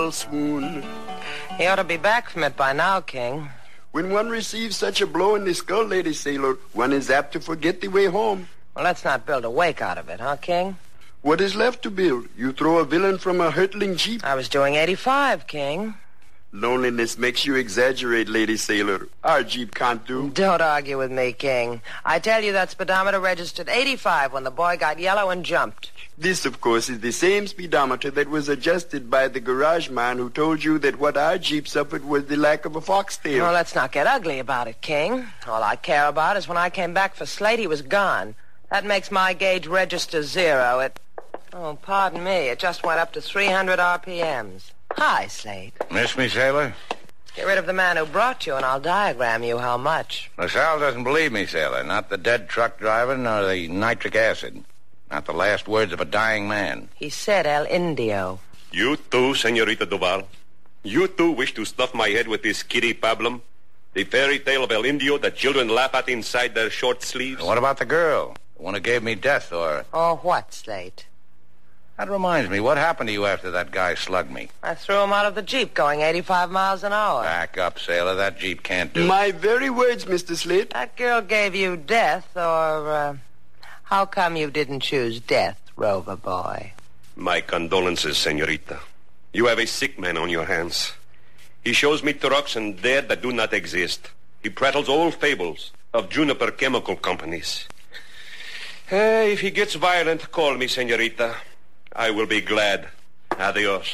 fatal swoon. He ought to be back from it by now, King. When one receives such a blow in the skull, Lady Sailor, one is apt to forget the way home. Well, let's not build a wake out of it, huh, King? What is left to build? You throw a villain from a hurtling jeep. I was doing 85, King. Loneliness makes you exaggerate, Lady Sailor. Our jeep can't do. Don't argue with me, King. I tell you that speedometer registered 85 when the boy got yellow and jumped. This, of course, is the same speedometer that was adjusted by the garage man who told you that what our jeep suffered was the lack of a foxtail. Well, let's not get ugly about it, King. All I care about is when I came back for Slate, he was gone. That makes my gauge register 0. Oh, pardon me. It just went up to 300 RPMs. Hi, Slate. Miss me, Sailor? Get rid of the man who brought you, and I'll diagram you how much. LaSalle doesn't believe me, Sailor. Not the dead truck driver, nor the nitric acid. Not the last words of a dying man. He said El Indio. You too, Senorita Duval. You too wish to stuff my head with this kitty pablum? The fairy tale of El Indio that children laugh at inside their short sleeves? What about the girl? The one who gave me death, or... Oh, what, Slate? That reminds me, what happened to you after that guy slugged me? I threw him out of the Jeep going 85 miles an hour. Back up, Sailor. That Jeep can't do... My very words, Mr. Slate. That girl gave you death, or, how come you didn't choose death, Rover boy? My condolences, Senorita. You have a sick man on your hands. He shows me trucks and dead that do not exist. He prattles old fables of Juniper Chemical Companies. If he gets violent, call me, Senorita. I will be glad. Adios.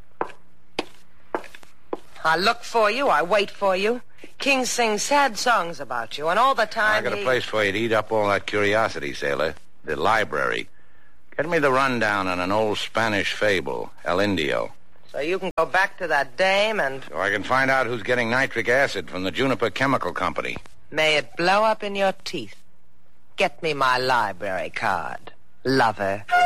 I look for you. I wait for you. King sings sad songs about you, and all the time I got a place for you to eat up all that curiosity, Sailor. The library. Get me the rundown on an old Spanish fable, El Indio. So you can go back to that dame and... So I can find out who's getting nitric acid from the Juniper Chemical Company. May it blow up in your teeth. Get me my library card, lover.